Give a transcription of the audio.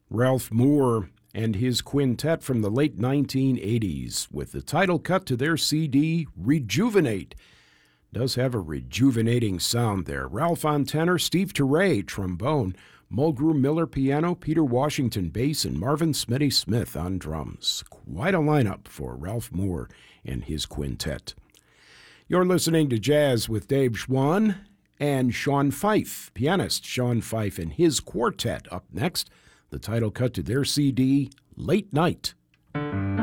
Ralph Moore and his quintet from the late 1980s with the title cut to their CD, Rejuvenate. Does have a rejuvenating sound there. Ralph on tenor, Steve Turre, trombone, Mulgrew Miller piano, Peter Washington bass, and Marvin Smitty Smith on drums. Quite a lineup for Ralph Moore and his quintet. You're listening to Jazz with Dave Schwann and Sean Fife, pianist Sean Fife and his quartet up next. The title cut to their CD, Late Night.